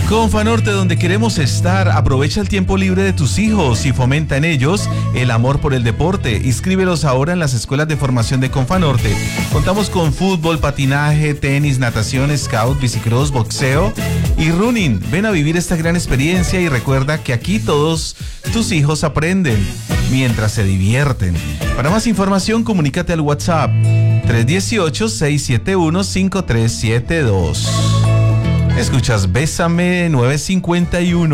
Confanorte, donde queremos estar. Aprovecha el tiempo libre de tus hijos y fomenta en ellos el amor por el deporte. Inscríbelos ahora en las escuelas de formación de Confanorte. Contamos con fútbol, patinaje, tenis, natación, scout, bicicross, boxeo y running. Ven a vivir esta gran experiencia y recuerda que aquí todos tus hijos aprenden mientras se divierten. Para más información, comunícate al WhatsApp 318-671-5372. Escuchas Bésame 951.